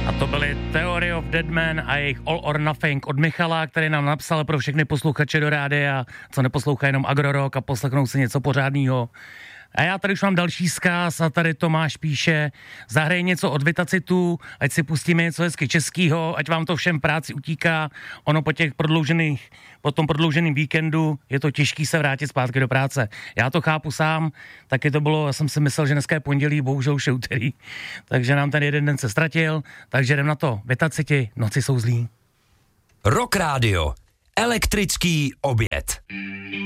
A to byly Theory of Dead Man a jejich All or Nothing od Michala, který nám napsal pro všechny posluchače do rádia, co neposlouchají jenom agrorock a poslechnou si něco pořádného. A já tady už mám další vzkaz a tady Tomáš píše, zahraj něco od Vitacitu, ať si pustíme něco hezky českýho, ať vám to všem práci utíká, ono po tom prodlouženém víkendu je to těžký se vrátit zpátky do práce. Já to chápu sám, taky to bylo, já jsem si myslel, že dneska je pondělí, bohužel už je úterý, takže nám ten jeden den se ztratil, takže jdem na to, Vitaciti, noci jsou zlí. Rock Radio, elektrický oběd.